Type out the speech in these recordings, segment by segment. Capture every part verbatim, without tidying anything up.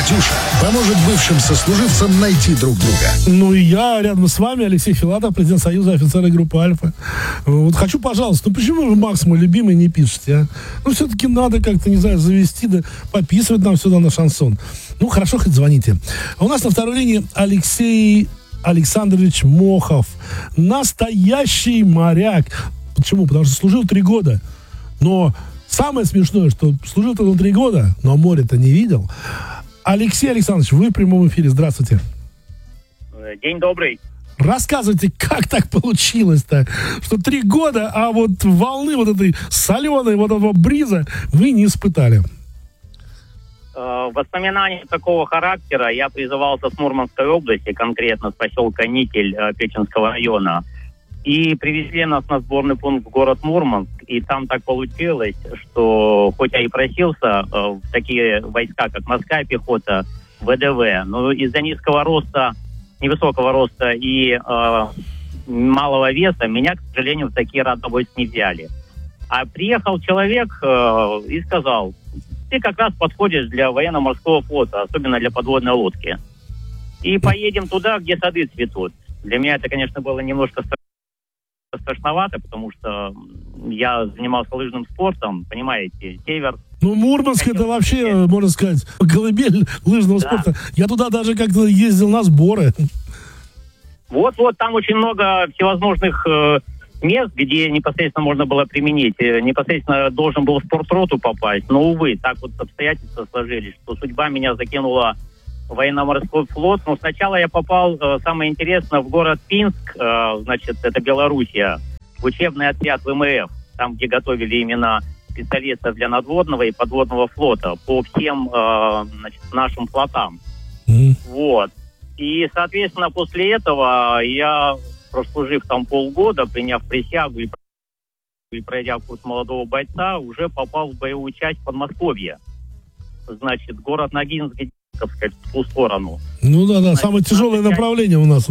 Катюша поможет бывшим сослуживцам найти друг друга. Ну и я рядом с вами, Алексей Филатов, президент Союза офицеров группы «Альфа». Вот хочу, пожалуйста, ну почему вы, Макс, мой любимый, не пишете, а? Ну все-таки надо как-то, не знаю, завести, да пописывать нам сюда на шансон. Ну хорошо, хоть звоните. А у нас на второй линии Алексей Александрович Мохов. Настоящий моряк. Почему? Потому что служил три года. Но самое смешное, что служил-то он три года, но море-то не видел. Алексей Александрович, вы в прямом эфире. Здравствуйте. День добрый. Рассказывайте, как так получилось-то, что три года, а вот волны вот этой соленой, вот этого бриза вы не испытали. Воспоминания такого характера. Я призывался с Мурманской области, конкретно с поселка Никель Печенского района. И привезли нас на сборный пункт в город Мурманск. И там так получилось, что хоть я и просился в такие войска, как морская пехота, ВДВ, но из-за низкого роста, невысокого роста и э, малого веса меня, к сожалению, в такие ротовойска не взяли. А приехал человек э, и сказал: ты как раз подходишь для военно-морского флота, особенно для подводной лодки. И поедем туда, где сады цветут. Для меня это, конечно, было немножко страшновато, потому что я занимался лыжным спортом, понимаете, север. Ну, Мурманск это вообще, можно сказать, колыбель лыжного да. спорта. Я туда даже как-то ездил на сборы. Вот-вот, там очень много всевозможных э, мест, где непосредственно можно было применить. Непосредственно должен был в спортроту попасть. Но, увы, так вот обстоятельства сложились, что судьба меня закинула в военно-морской флот. Но сначала я попал, э, самое интересное, в город Пинск, э, значит, это Белоруссия, в учебный отряд ВМФ, там, где готовили именно специалистов для надводного и подводного флота по всем э, значит, нашим флотам. Mm. Вот. И, соответственно, после этого я, прослужив там полгода, приняв присягу и, и пройдя курс молодого бойца, уже попал в боевую часть Подмосковья. Значит, город Ногинск, так сказать, в ту сторону. Ну да, да, значит, самое тяжелое часть... направление у нас.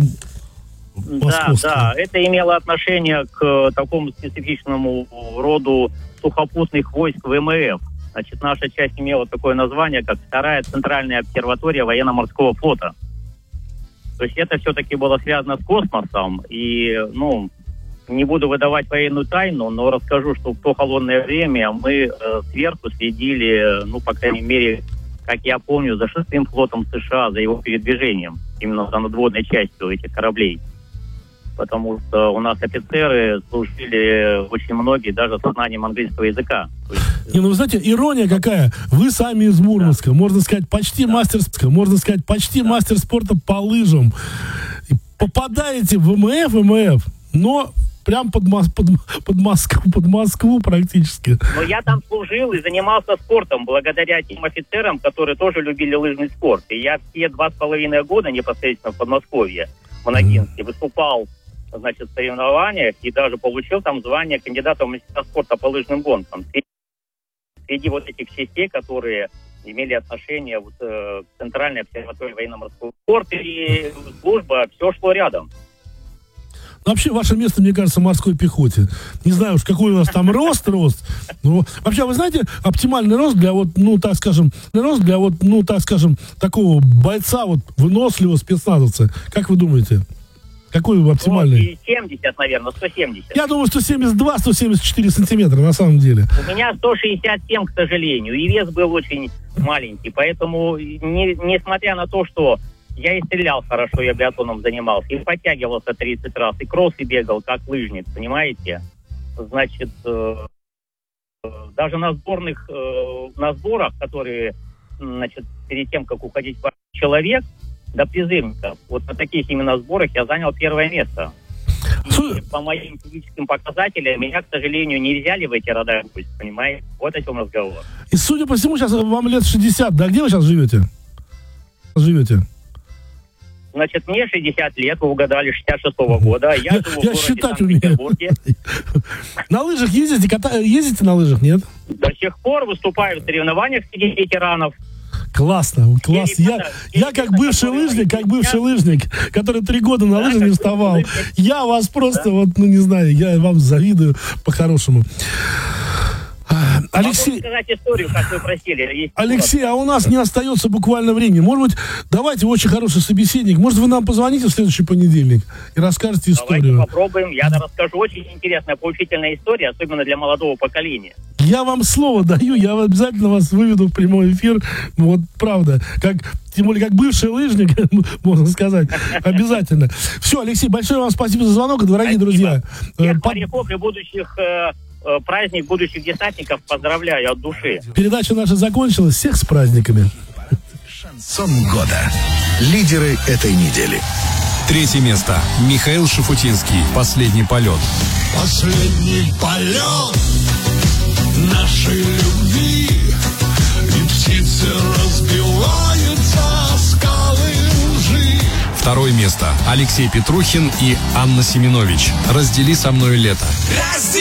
Да, да, это имело отношение к такому специфичному роду сухопутных войск ВМФ. Значит, наша часть имела такое название, как Вторая Центральная обсерватория военно-морского флота. То есть это все-таки было связано с космосом. И, ну, не буду выдавать военную тайну, но расскажу, что в то холодное время мы э, сверху следили, ну, по крайней мере, как я помню, за шестым флотом США, за его передвижением, именно за надводной частью этих кораблей. Потому что у нас офицеры служили очень многие даже со знанием английского языка. Есть... Не, ну вы знаете, ирония какая. Вы сами из Мурманска, да. можно сказать, почти да. мастер, можно сказать, почти да. мастер спорта по лыжам. И попадаете в ВМФ, ВМФ, но прям под, под, под, Москву, под Москву практически. Но я там служил и занимался спортом благодаря тем офицерам, которые тоже любили лыжный спорт. И я все два с половиной года непосредственно в Подмосковье, в Ногинске, mm. выступал, значит, в соревнованиях и даже получил там звание кандидата в мастера спорта по лыжным гонкам. Среди вот этих частей, которые имели отношение вот, э, к Центральной обсерватории военно-морского спорта и служба, все шло рядом. Вообще, ваше место, мне кажется, в морской пехоте. Не знаю уж, какой у вас там рост, рост. Но, вообще, вы знаете, оптимальный рост для вот, ну, так скажем, рост для вот, ну, так скажем, такого бойца, вот, выносливого спецназовца. Как вы думаете? Какой оптимальный? сто семьдесят, наверное, сто семьдесят. Я думаю, сто семьдесят два - сто семьдесят четыре сантиметра, на самом деле. У меня сто шестьдесят семь, к сожалению, и вес был очень маленький. Поэтому, не, несмотря на то, что я и стрелял хорошо, я биатлоном занимался, и подтягивался тридцать раз, и кроссы бегал, как лыжник, понимаете? Значит, э, даже на сборных, э, на сборах, которые, значит, перед тем, как уходить в человек, до призывников, вот на таких именно сборах я занял первое место. И по моим физическим показателям меня, к сожалению, не взяли в эти рода, понимаете? Вот о чем разговор. И, судя по всему, сейчас вам лет шестьдесят, да? Где вы сейчас живете? Живете? Значит, мне шестьдесят лет, вы угадали, шестьдесят шестого года. Я, я живу я в городе считать умею. На лыжах ездите? Ката... Ездите на лыжах, нет? До сих пор выступаю в соревнованиях среди ветеранов. Классно, класс. Я, я как бывший лыжник, как бывший лыжник, который три года на лыжах не вставал, я вас просто, вот, ну не знаю, я вам завидую по-хорошему. Алексей... Могу сказать историю, как вы просили. Есть Алексей, а у нас не остается буквально времени. Может быть, давайте, очень хороший собеседник, может, вы нам позвоните в следующий понедельник и расскажете историю? Давайте попробуем. Я расскажу. Очень интересная, поучительная история, особенно для молодого поколения. Я вам слово даю, я обязательно вас выведу в прямой эфир. Вот правда, как, тем более как бывший лыжник, можно сказать, обязательно. Все, Алексей, большое вам спасибо за звонок, дорогие Спасибо. друзья. Всех По... моряков и будущих э, э, праздник будущих десантников поздравляю от души. Передача наша закончилась. Всех с праздниками. Шансон года. Лидеры этой недели. Третье место. Михаил Шафутинский. «Последний полет». Последний полет нашей любви, и птицы разбиваются о скалы лжи. Второе место. Алексей Петрухин и Анна Семенович. «Раздели со мной лето».